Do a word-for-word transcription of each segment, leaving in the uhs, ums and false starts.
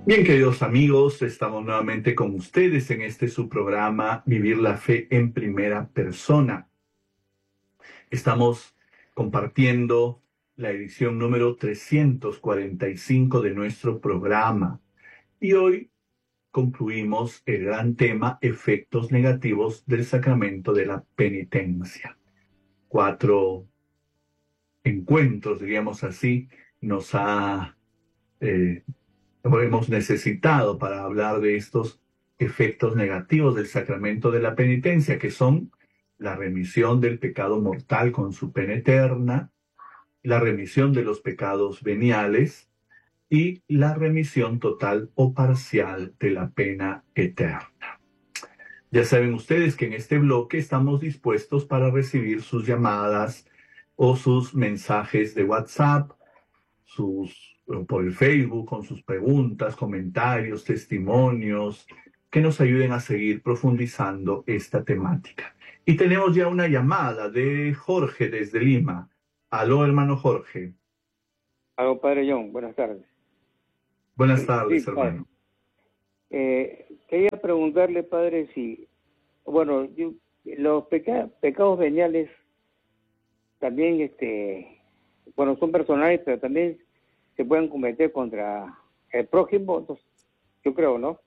Bien, queridos amigos, estamos nuevamente con ustedes en este su programa Vivir la Fe en Primera Persona. Estamos compartiendo la edición número trescientos cuarenta y cinco de nuestro programa y hoy concluimos el gran tema efectos negativos del sacramento de la penitencia. Cuatro encuentros, diríamos así, nos ha... Eh, hemos necesitado para hablar de estos efectos negativos del sacramento de la penitencia, que son la remisión del pecado mortal con su pena eterna, la remisión de los pecados veniales y la remisión total o parcial de la pena eterna. Ya saben ustedes que en este bloque estamos dispuestos para recibir sus llamadas o sus mensajes de WhatsApp, sus, por el Facebook, con sus preguntas, comentarios, testimonios, que nos ayuden a seguir profundizando esta temática. Y tenemos ya una llamada de Jorge desde Lima. Aló, hermano Jorge. Aló, padre John, buenas tardes. Buenas Sí, tardes, sí, hermano. Eh, quería preguntarle, padre, si, bueno, yo, los peca, pecados veniales también, este, bueno, son personales, pero también se pueden cometer contra el prójimo, entonces, yo creo, ¿no?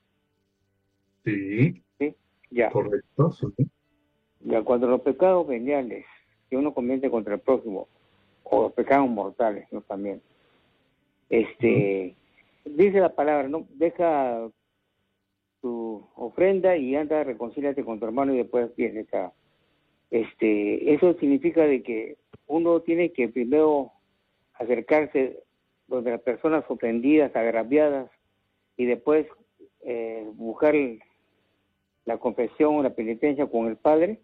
Sí, Sí, ya. correcto. Sí. Ya, cuando los pecados veniales que uno comete contra el prójimo, o los pecados mortales, ¿no? También, este, uh-huh. Dice la palabra, ¿no? Deja tu ofrenda y anda, reconcíliate con tu hermano y después viene acá. Este, eso significa de que uno tiene que primero acercarse donde las personas ofendidas, agraviadas, y después eh, buscar la confesión o la penitencia con el Padre.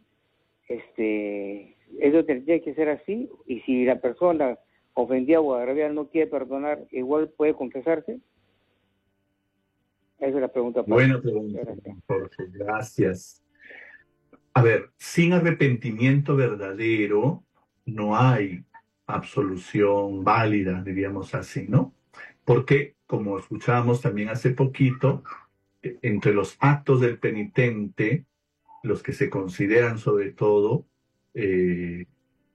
Este, eso tendría que ser así, y si la persona ofendida o agraviada no quiere perdonar, igual puede confesarse. Esa es la pregunta. Buena pregunta, Jorge, gracias. A ver, sin arrepentimiento verdadero no hay absolución válida, diríamos así, ¿no? Porque, como escuchábamos también hace poquito, entre los actos del penitente, los que se consideran sobre todo, eh,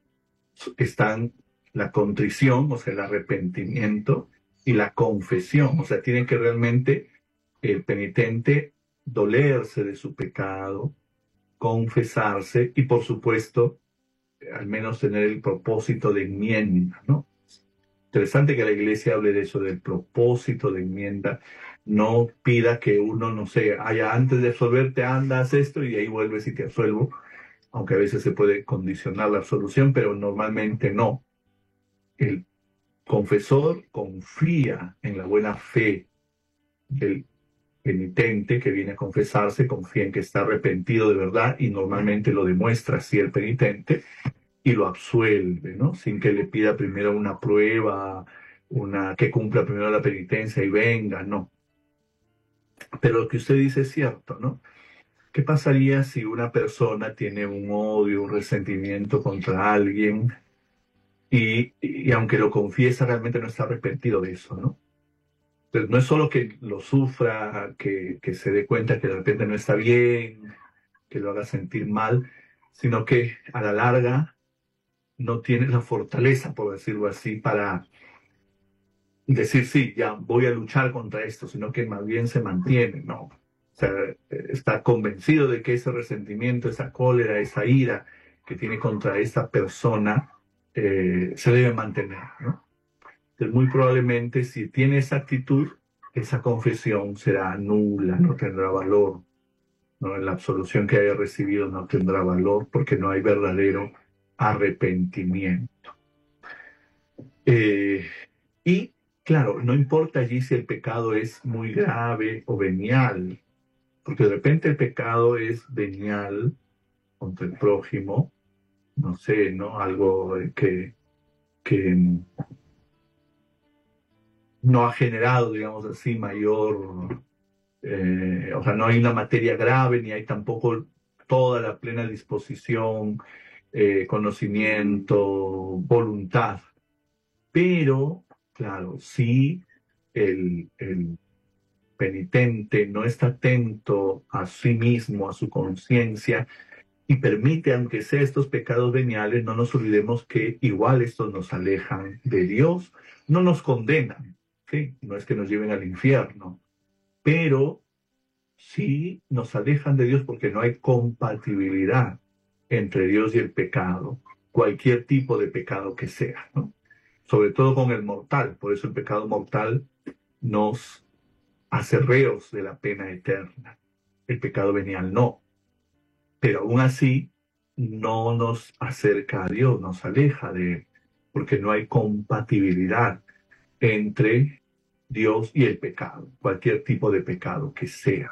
están la contrición, o sea, el arrepentimiento, y la confesión, o sea, tiene que realmente el penitente dolerse de su pecado, confesarse y, por supuesto, al menos tener el propósito de enmienda, ¿no? Interesante que la Iglesia hable de eso, del propósito de enmienda. No pida que uno, no sé, haya antes de absolverte, anda, haz esto y ahí vuelves y te absuelvo, aunque a veces se puede condicionar la absolución, pero normalmente no. El confesor confía en la buena fe del penitente que viene a confesarse, confía en que está arrepentido de verdad y normalmente lo demuestra así el penitente y lo absuelve, ¿no? Sin que le pida primero una prueba, una que cumpla primero la penitencia y venga, no. Pero lo que usted dice es cierto, ¿no? ¿Qué pasaría si una persona tiene un odio, un resentimiento contra alguien y, y aunque lo confiesa realmente no está arrepentido de eso, ¿no? Entonces, no es solo que lo sufra, que, que se dé cuenta que de repente no está bien, que lo haga sentir mal, sino que a la larga no tiene la fortaleza, por decirlo así, para decir, sí, ya voy a luchar contra esto, sino que más bien se mantiene, ¿no? O sea, está convencido de que ese resentimiento, esa cólera, esa ira que tiene contra esta persona eh, se debe mantener, ¿no? Entonces, muy probablemente, si tiene esa actitud, esa confesión será nula, no tendrá valor, ¿no? La absolución que haya recibido no tendrá valor porque no hay verdadero arrepentimiento. Eh, y, claro, no importa allí si el pecado es muy grave o venial, porque de repente el pecado es venial contra el prójimo, no sé, ¿no? Algo que, que no ha generado, digamos así, mayor, eh, o sea, no hay una materia grave, ni hay tampoco toda la plena disposición, eh, conocimiento, voluntad. Pero, claro, sí, el, el, penitente no está atento a sí mismo, a su conciencia, y permite, aunque sea estos pecados veniales, no nos olvidemos que igual estos nos alejan de Dios, no nos condenan, ¿sí? No es que nos lleven al infierno, pero sí nos alejan de Dios porque no hay compatibilidad entre Dios y el pecado, cualquier tipo de pecado que sea, ¿no? Sobre todo con el mortal, por eso el pecado mortal nos hace reos de la pena eterna, el pecado venial no, pero aún así no nos acerca a Dios, nos aleja de Él, porque no hay compatibilidad entre Dios y el pecado, cualquier tipo de pecado que sea.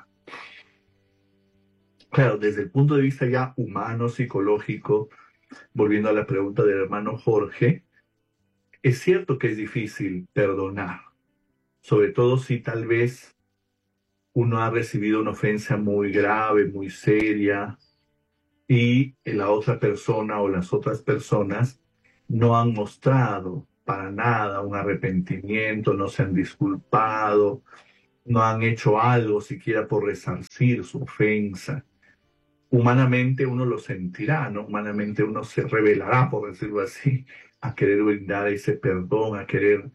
Claro, desde el punto de vista ya humano, psicológico, volviendo a la pregunta del hermano Jorge, es cierto que es difícil perdonar, sobre todo si tal vez uno ha recibido una ofensa muy grave, muy seria, y la otra persona o las otras personas no han mostrado para nada un arrepentimiento, no se han disculpado, no han hecho algo siquiera por resarcir su ofensa. Humanamente uno lo sentirá, ¿no? Humanamente uno se rebelará, por decirlo así, a querer brindar ese perdón, a querer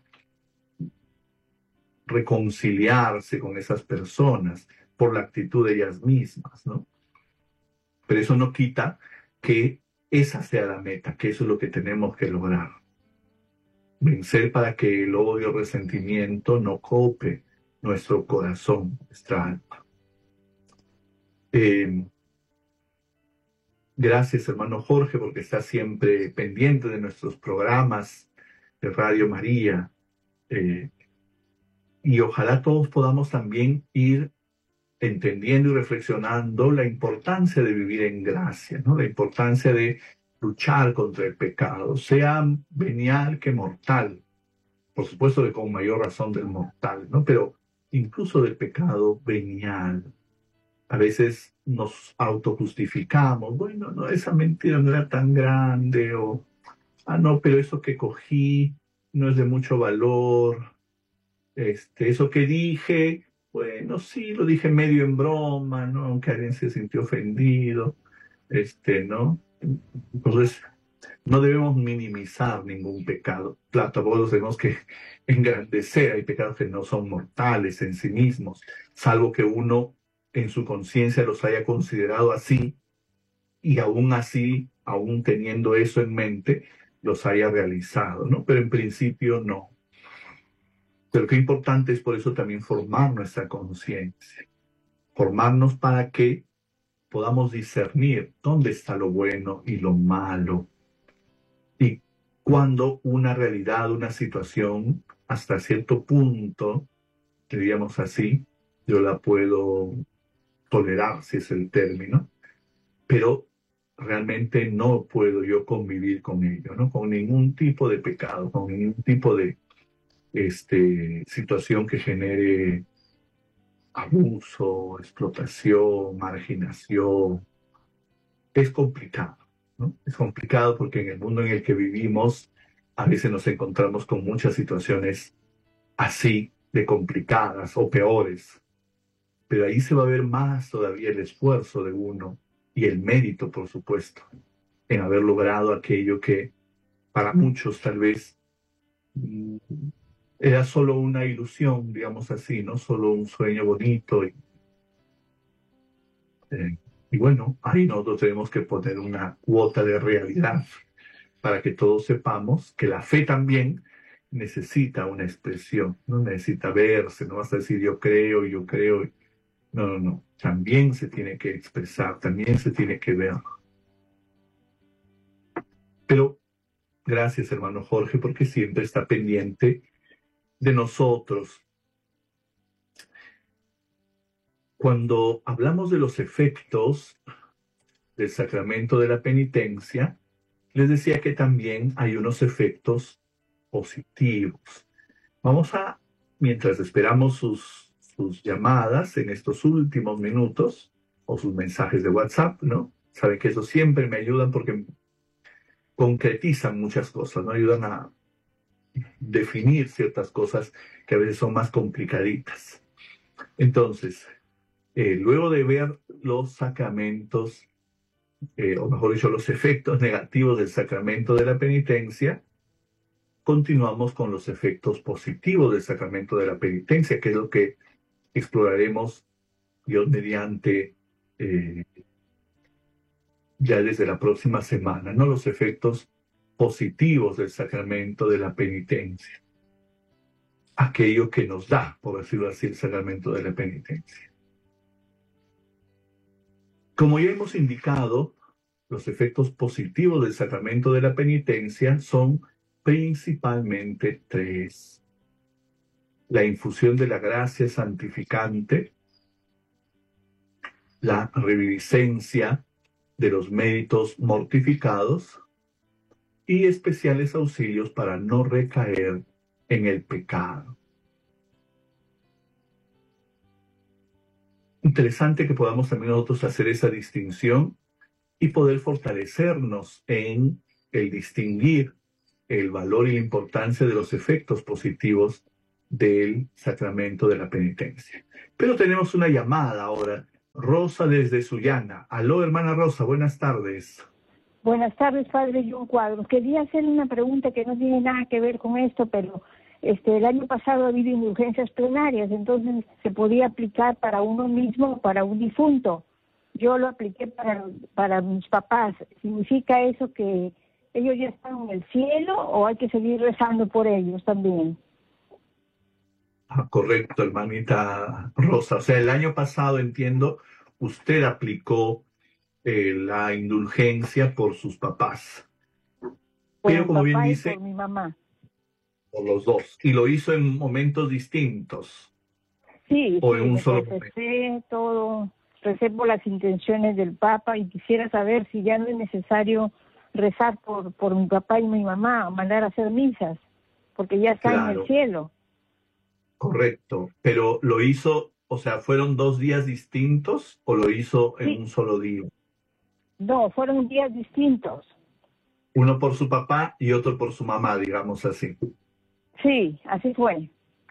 reconciliarse con esas personas por la actitud de ellas mismas, ¿no? Pero eso no quita que esa sea la meta, que eso es lo que tenemos que lograr. Vencer para que el odio, el resentimiento no cope nuestro corazón, nuestra alma. Eh, gracias, hermano Jorge, porque está siempre pendiente de nuestros programas de Radio María. Eh, y ojalá todos podamos también ir entendiendo y reflexionando la importancia de vivir en gracia, ¿no? La importancia de luchar contra el pecado, sea venial que mortal. Por supuesto que con mayor razón del mortal, ¿no? Pero incluso del pecado venial. A veces nos autojustificamos, bueno, no, esa mentira no era tan grande, o, ah, no, pero eso que cogí no es de mucho valor, este, eso que dije, bueno, sí, lo dije medio en broma, ¿no? Aunque alguien se sintió ofendido, este, ¿no? Entonces, no debemos minimizar ningún pecado. Claro, tampoco tenemos que engrandecer. Hay pecados que no son mortales en sí mismos, salvo que uno en su conciencia los haya considerado así y aún así, aún teniendo eso en mente, los haya realizado, ¿no? Pero en principio no. Pero qué importante es por eso también formar nuestra conciencia, formarnos para que podamos discernir dónde está lo bueno y lo malo, y cuando una realidad, una situación, hasta cierto punto, diríamos así, yo la puedo tolerar, si es el término, pero realmente no puedo yo convivir con ello, ¿no? Con ningún tipo de pecado, con ningún tipo de este, situación que genere abuso, explotación, marginación. Es complicado, ¿no? Es complicado porque en el mundo en el que vivimos a veces nos encontramos con muchas situaciones así de complicadas o peores, pero ahí se va a ver más todavía el esfuerzo de uno y el mérito, por supuesto, en haber logrado aquello que para muchos tal vez mm, era solo una ilusión, digamos así, no solo un sueño bonito. Y, eh, y bueno, ahí nosotros tenemos que poner una cuota de realidad para que todos sepamos que la fe también necesita una expresión, no necesita verse, no vas a decir yo creo, yo creo. No, no, no. También se tiene que expresar, también se tiene que ver. Pero gracias, hermano Jorge, porque siempre está pendiente de nosotros. Cuando hablamos de los efectos del sacramento de la penitencia, les decía que también hay unos efectos positivos. Vamos a, mientras esperamos sus, sus llamadas en estos últimos minutos, o sus mensajes de WhatsApp, ¿no? Saben que eso siempre me ayudan porque concretizan muchas cosas, ¿no? Ayudan a definir ciertas cosas que a veces son más complicaditas. Entonces, eh, luego de ver los sacramentos, eh, o mejor dicho, los efectos negativos del sacramento de la penitencia, continuamos con los efectos positivos del sacramento de la penitencia, que es lo que exploraremos Dios mediante eh, ya desde la próxima semana, ¿no? Los efectos positivos del sacramento de la penitencia, aquello que nos da, por decirlo así, el sacramento de la penitencia. Como ya hemos indicado, los efectos positivos del sacramento de la penitencia son principalmente tres: la infusión de la gracia santificante, la reviviscencia de los méritos mortificados y especiales auxilios para no recaer en el pecado. Interesante que podamos también nosotros hacer esa distinción y poder fortalecernos en el distinguir el valor y la importancia de los efectos positivos del sacramento de la penitencia. Pero tenemos una llamada ahora. Rosa desde Sullana. Aló, hermana Rosa, buenas tardes. Buenas tardes, padre John Cuadros. Quería hacerle una pregunta que no tiene nada que ver con esto, pero este el año pasado ha habido indulgencias plenarias, entonces se podía aplicar para uno mismo o para un difunto. Yo lo apliqué para, para mis papás. ¿Significa eso que ellos ya están en el cielo o hay que seguir rezando por ellos también? Ah, correcto, hermanita Rosa. O sea, el año pasado, entiendo, usted aplicó eh, la indulgencia por sus papás. Por Pero mi como bien papá y dice, por mi mamá. por los dos. Y lo hizo en momentos distintos Sí, o sí, en un me solo momento. confesé todo, recé por las intenciones del Papa y quisiera saber si ya no es necesario rezar por, por mi papá y mi mamá, mandar a hacer misas, porque ya está en el Claro, cielo. correcto. Pero lo hizo, o sea, ¿fueron dos días distintos o lo hizo en Sí, un solo día? no, fueron días distintos. Uno por su papá y otro por su mamá, digamos así. Sí, así fue.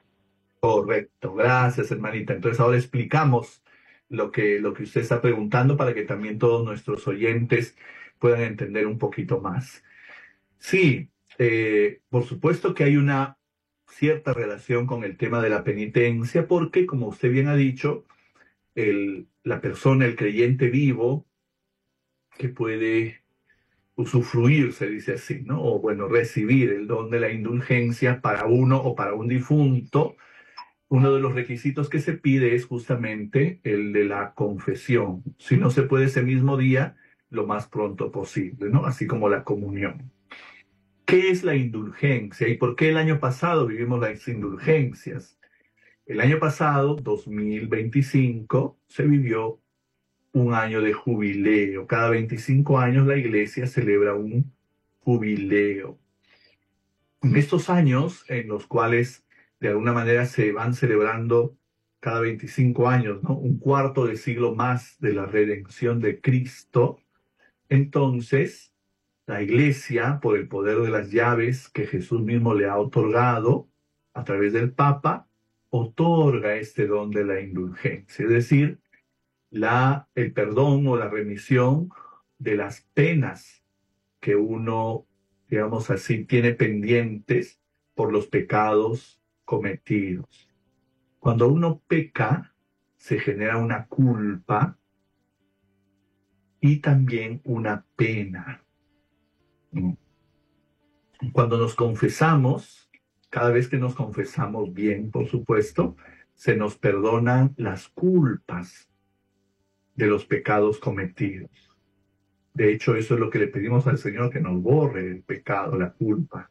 Correcto, gracias, hermanita. Entonces ahora explicamos lo que, lo que usted está preguntando para que también todos nuestros oyentes puedan entender un poquito más. Sí, eh, por supuesto que hay una cierta relación con el tema de la penitencia, porque, como usted bien ha dicho, el, la persona, el creyente vivo, que puede usufruir, se dice así, ¿no? O bueno, recibir el don de la indulgencia para uno o para un difunto, uno de los requisitos que se pide es justamente el de la confesión. Si no se puede ese mismo día, lo más pronto posible, ¿no? Así como la comunión. ¿Qué es la indulgencia y por qué el año pasado vivimos las indulgencias? El año pasado, dos mil veinticinco, se vivió un año de jubileo. Cada veinticinco años la iglesia celebra un jubileo. En estos años en los cuales de alguna manera se van celebrando cada veinticinco años, ¿no? Un cuarto de siglo más de la redención de Cristo, entonces la iglesia, por el poder de las llaves que Jesús mismo le ha otorgado a través del Papa, otorga este don de la indulgencia, es decir, la, el perdón o la remisión de las penas que uno, digamos así, tiene pendientes por los pecados cometidos. Cuando uno peca, se genera una culpa y también una pena. Cuando nos confesamos, cada vez que nos confesamos bien, por supuesto, se nos perdonan las culpas de los pecados cometidos. De hecho, eso es lo que le pedimos al Señor, que nos borre el pecado, la culpa.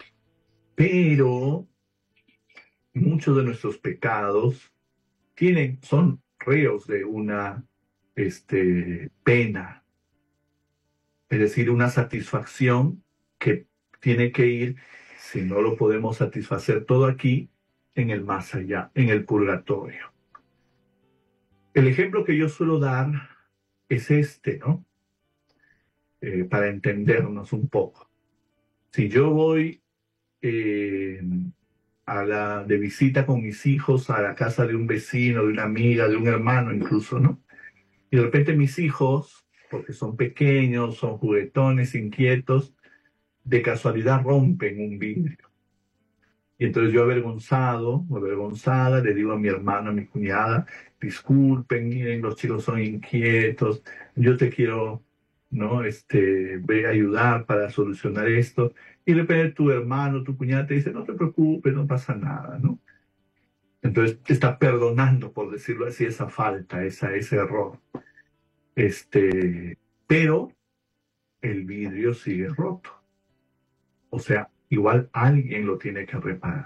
Pero muchos de nuestros pecados tienen, son reos de una este, pena, es decir, una satisfacción que tiene que ir, si no lo podemos satisfacer todo aquí, en el más allá, en el purgatorio. El ejemplo que yo suelo dar es este, ¿no? Eh, para entendernos un poco. Si yo voy eh, a la, de visita con mis hijos a la casa de un vecino, de una amiga, de un hermano incluso, ¿no? Y de repente mis hijos, porque son pequeños, son juguetones, inquietos, de casualidad rompen un vidrio. Y entonces yo avergonzado, o avergonzada, le digo a mi hermano, a mi cuñada, disculpen, miren, los chicos son inquietos, yo te quiero, ¿no? Este, voy a ayudar para solucionar esto. Y de repente tu hermano, tu cuñada te dice, no te preocupes, no pasa nada, ¿no? Entonces te está perdonando, por decirlo así, esa falta, esa, ese error. Este, pero el vidrio sigue roto. O sea, igual alguien lo tiene que reparar.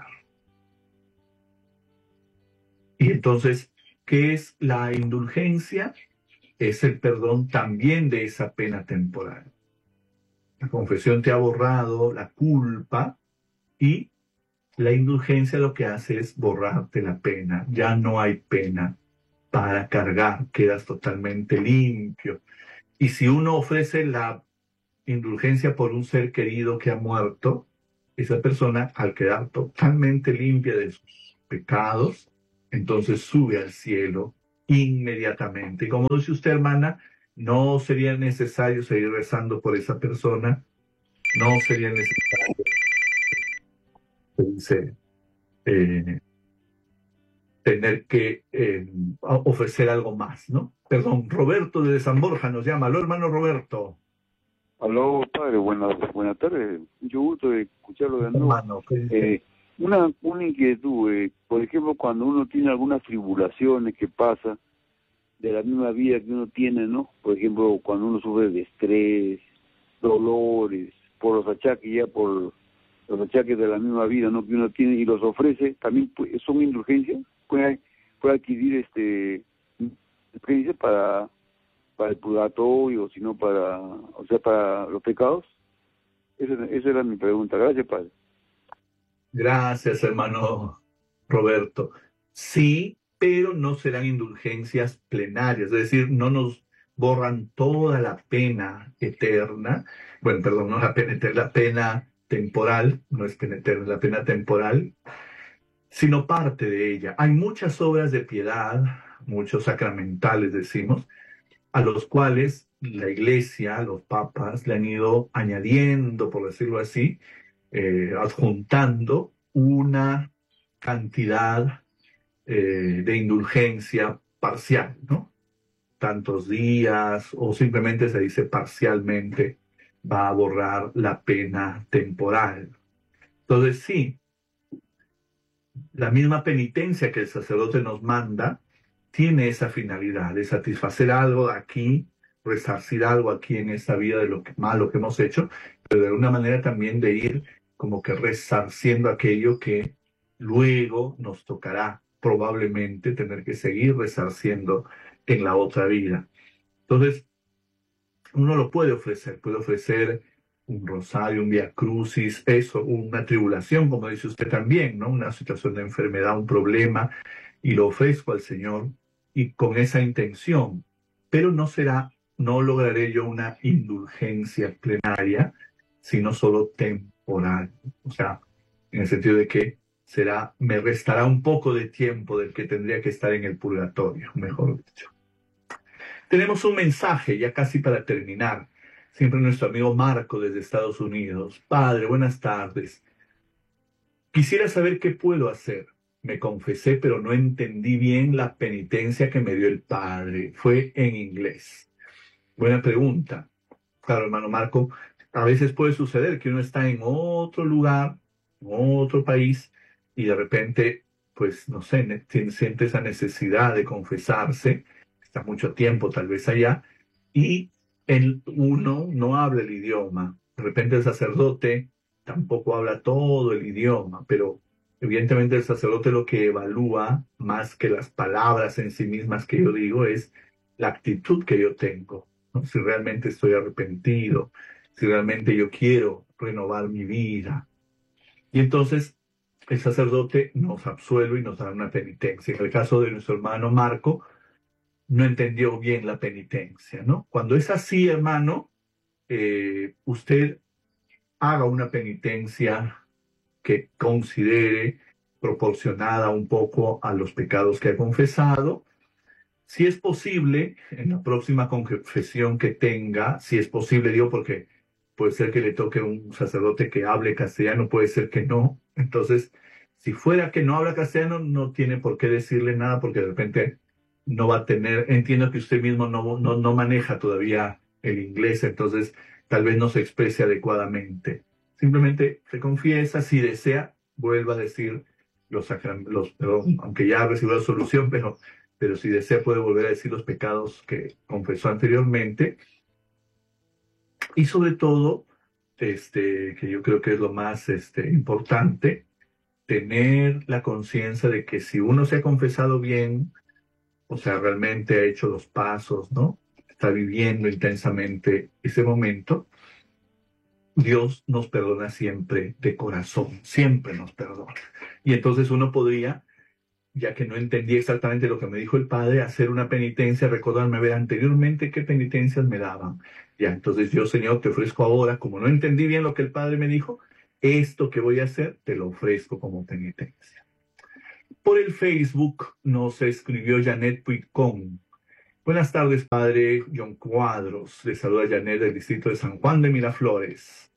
Y entonces, ¿qué es la indulgencia? Es el perdón también de esa pena temporal. La confesión te ha borrado la culpa y la indulgencia lo que hace es borrarte la pena. Ya no hay pena para cargar, quedas totalmente limpio. Y si uno ofrece la indulgencia por un ser querido que ha muerto, esa persona, al quedar totalmente limpia de sus pecados, entonces sube al cielo inmediatamente. Y como dice usted, hermana, no sería necesario seguir rezando por esa persona, no sería necesario, dice, eh, tener que eh, ofrecer algo más, ¿no? Perdón, Roberto de San Borja nos llama. Aló, hermano Roberto. Aló, padre, buenas, buenas tardes. Mucho gusto de escucharlo de nuevo. Hermano, ¿qué dice? Eh, una, una inquietud, eh, por ejemplo, cuando uno tiene algunas tribulaciones que pasa de la misma vida que uno tiene, ¿no? Por ejemplo, cuando uno sufre de estrés, dolores, por los achaques ya, por los achaques de la misma vida, ¿no? Que uno tiene y los ofrece, también pues, son indulgencias, puede, puede adquirir este indulgencia para para el purgatorio, sino para, o sea, para los pecados. Esa, esa era mi pregunta. Gracias, padre. Gracias, hermano Roberto. Sí, pero no serán indulgencias plenarias, es decir, no nos borran toda la pena eterna, bueno, perdón, no la pena eterna, la pena temporal, no es pena eterna, la pena temporal, sino parte de ella. Hay muchas obras de piedad, muchos sacramentales, decimos, a los cuales la Iglesia, los papas, le han ido añadiendo, por decirlo así, eh, adjuntando una cantidad eh, de indulgencia parcial, ¿no? Tantos días, o simplemente se dice parcialmente, va a borrar la pena temporal. Entonces, sí, la misma penitencia que el sacerdote nos manda tiene esa finalidad de satisfacer algo aquí, resarcir algo aquí en esta vida de lo que, malo que hemos hecho, pero de alguna manera también de ir como que resarciendo aquello que luego nos tocará probablemente tener que seguir resarciendo en la otra vida. Entonces, uno lo puede ofrecer, puede ofrecer un rosario, un vía crucis, eso, una tribulación, como dice usted también, ¿no? Una situación de enfermedad, un problema, y lo ofrezco al Señor y con esa intención, pero no será, no lograré yo una indulgencia plenaria, sino solo temporal. O sea, en el sentido de que será, me restará un poco de tiempo del que tendría que estar en el purgatorio, mejor dicho. Tenemos un mensaje ya casi para terminar. Siempre nuestro amigo Marco desde Estados Unidos. Padre, buenas tardes. Quisiera saber qué puedo hacer. Me confesé, pero no entendí bien la penitencia que me dio el Padre. Fue en inglés. Buena pregunta. Claro, hermano Marco, a veces puede suceder que uno está en otro lugar, en otro país, y de repente, pues, no sé, siente esa necesidad de confesarse, está mucho tiempo tal vez allá, y el, uno no habla el idioma. De repente el sacerdote tampoco habla todo el idioma, pero evidentemente el sacerdote lo que evalúa, más que las palabras en sí mismas que yo digo, es la actitud que yo tengo, ¿no? Si realmente estoy arrepentido, si realmente yo quiero renovar mi vida. Y entonces el sacerdote nos absuelve y nos da una penitencia. En el caso de nuestro hermano Marco, no entendió bien la penitencia, ¿no? Cuando es así, hermano, eh, usted haga una penitencia que considere proporcionada un poco a los pecados que ha confesado. Si es posible, en la próxima confesión que tenga, si es posible, digo, porque puede ser que le toque a un sacerdote que hable castellano, puede ser que no. Entonces, si fuera que no habla castellano, no tiene por qué decirle nada, porque de repente no va a tener, entiendo que usted mismo no, no, no maneja todavía el inglés, entonces tal vez no se exprese adecuadamente. Simplemente se confiesa, si desea, vuelva a decir los sacramentos, perdón, aunque ya ha recibido la solución, pero pero si desea puede volver a decir los pecados que confesó anteriormente. Y sobre todo, este, que yo creo que es lo más este, importante, tener la conciencia de que si uno se ha confesado bien, o sea, realmente ha hecho los pasos, ¿no? Está viviendo intensamente ese momento, Dios nos perdona siempre de corazón, siempre nos perdona. Y entonces uno podría, ya que no entendí exactamente lo que me dijo el padre, hacer una penitencia, recordarme a ver anteriormente qué penitencias me daban. Ya, entonces yo, Señor, te ofrezco ahora, como no entendí bien lo que el padre me dijo, esto que voy a hacer, te lo ofrezco como penitencia. Por el Facebook nos escribió Janet Puigcón. Buenas tardes, padre John Cuadros. Le saluda Janet del distrito de San Juan de Miraflores.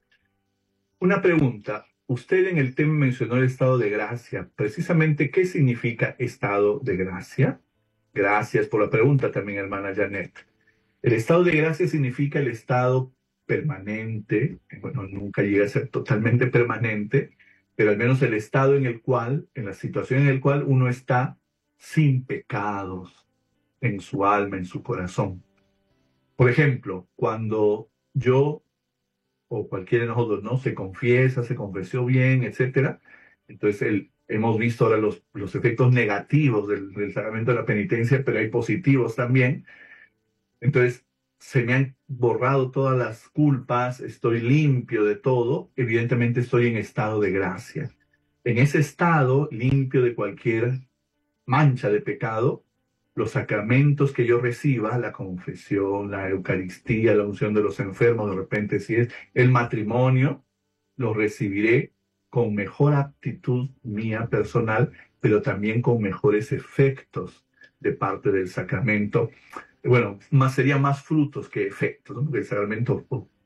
Una pregunta. Usted en el tema mencionó el estado de gracia. Precisamente, ¿qué significa estado de gracia? Gracias por la pregunta también, hermana Janet. El estado de gracia significa el estado permanente, bueno, nunca llega a ser totalmente permanente, pero al menos el estado en el cual, en la situación en el cual uno está sin pecados en su alma, en su corazón. Por ejemplo, cuando yo o cualquiera de nosotros, ¿no? Se confiesa, se confesó bien, etcétera. Entonces, el, hemos visto ahora los, los efectos negativos del, del sacramento de la penitencia, pero hay positivos también. Entonces, se me han borrado todas las culpas, estoy limpio de todo, evidentemente estoy en estado de gracia. En ese estado, limpio de cualquier mancha de pecado, los sacramentos que yo reciba, la confesión, la Eucaristía, la unción de los enfermos, de repente si es el matrimonio, lo recibiré con mejor aptitud mía personal, pero también con mejores efectos de parte del sacramento. Bueno, más serían más frutos que efectos, ¿no? Porque el sacramento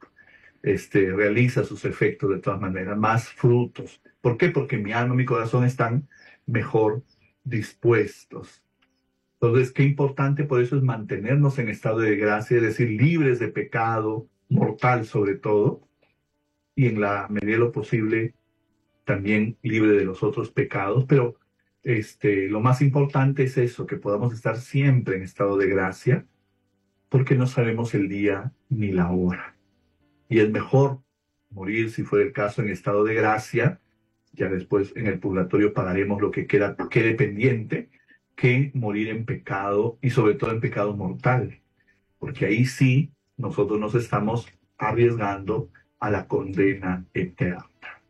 este, realiza sus efectos de todas maneras, más frutos. ¿Por qué? Porque mi alma y mi corazón están mejor dispuestos. Entonces, qué importante por eso es mantenernos en estado de gracia, es decir, libres de pecado, mortal sobre todo, y en la medida de lo posible también libre de los otros pecados, pero este, lo más importante es eso, que podamos estar siempre en estado de gracia, porque no sabemos el día ni la hora. Y es mejor morir, si fuera el caso, en estado de gracia, ya después en el purgatorio pagaremos lo que queda, quede pendiente, que morir en pecado y sobre todo en pecado mortal, porque ahí sí nosotros nos estamos arriesgando a la condena eterna.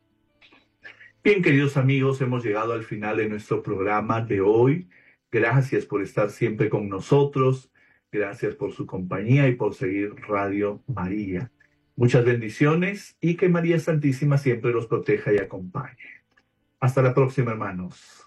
Bien, queridos amigos, hemos llegado al final de nuestro programa de hoy. Gracias por estar siempre con nosotros, gracias por su compañía y por seguir Radio María. Muchas bendiciones y que María Santísima siempre los proteja y acompañe. Hasta la próxima, hermanos.